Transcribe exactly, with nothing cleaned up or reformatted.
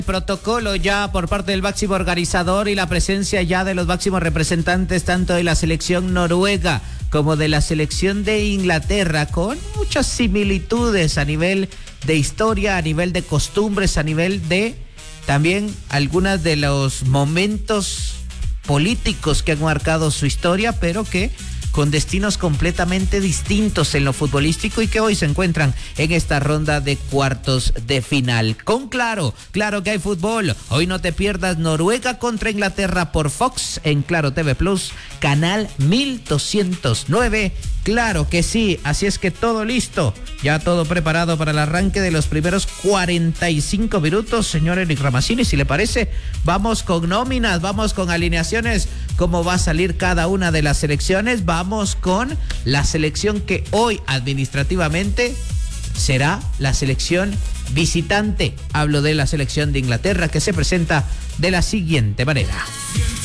Protocolo ya por parte del máximo organizador y la presencia ya de los máximos representantes tanto de la selección noruega como de la selección de Inglaterra, con muchas similitudes a nivel de historia, a nivel de costumbres, a nivel de también algunos de los momentos políticos que han marcado su historia, pero que con destinos completamente distintos en lo futbolístico y que hoy se encuentran en esta ronda de cuartos de final. Con Claro, claro que hay fútbol. Hoy no te pierdas Noruega contra Inglaterra por Fox en Claro T V Plus, canal mil doscientos nueve. Claro que sí, así es que todo listo, ya todo preparado para el arranque de los primeros cuarenta y cinco minutos. Señor Eric Ramazzini, si le parece, vamos con nóminas, vamos con alineaciones, cómo va a salir cada una de las selecciones. Vamos con la selección que hoy administrativamente será la selección visitante. Hablo de la selección de Inglaterra, que se presenta de la siguiente manera.